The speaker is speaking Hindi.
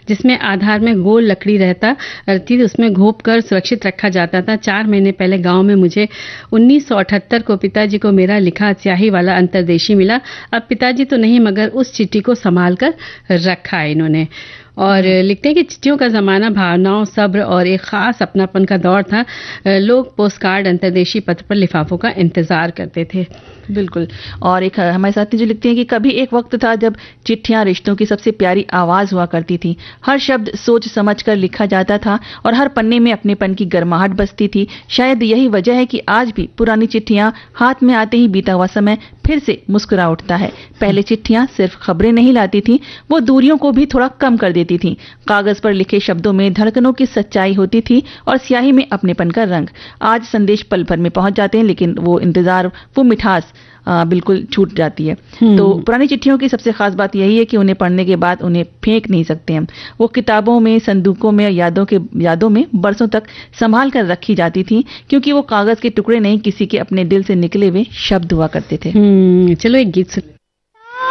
जिसमें आधार में गोल लकड़ी रहती थी, उसमें घोप कर सुरक्षित रखा जाता था। 4 महीने पहले गांव में मुझे 1978 को पिताजी को मेरा लिखा स्याही वाला अंतर्देशी मिला। अब पिताजी तो नहीं मगर उस चिट्ठी को संभाल कर रखा है इन्होंने। और लिखते हैं कि चिट्ठियों का ज़माना भावनाओं, सब्र और एक ख़ास अपनापन का दौर था। लोग पोस्ट कार्ड, अंतर्देशी पत्र पर लिफाफों का इंतज़ार करते थे। बिल्कुल। और एक हमारे साथी जो लिखते हैं कि कभी एक वक्त था जब चिट्ठियां रिश्तों की सबसे प्यारी आवाज़ हुआ करती थी। हर शब्द सोच समझ कर लिखा जाता था और हर पन्ने में अपनेपन की गर्माहट बसती थी। शायद यही वजह है कि आज भी पुरानी चिट्ठियां हाथ में आते ही बीता हुआ समय फिर से मुस्कुरा उठता है। पहले चिट्ठियां सिर्फ खबरें नहीं लाती थी, वो दूरियों को भी थोड़ा कम कर देती थी। कागज पर लिखे शब्दों में धड़कनों की सच्चाई होती थी और स्याही में अपनेपन का रंग। आज संदेश पल भर में पहुंच जाते हैं, लेकिन वो इंतजार, वो मिठास बिल्कुल छूट जाती है। तो पुरानी चिट्ठियों की सबसे खास बात यही है कि उन्हें पढ़ने के बाद उन्हें फेंक नहीं सकते हम। वो किताबों में, संदूकों में, यादों में बरसों तक संभाल कर रखी जाती थी, क्योंकि वो कागज के टुकड़े नहीं, किसी के अपने दिल से निकले हुए शब्द हुआ करते थे। चलो एक गीत सुन।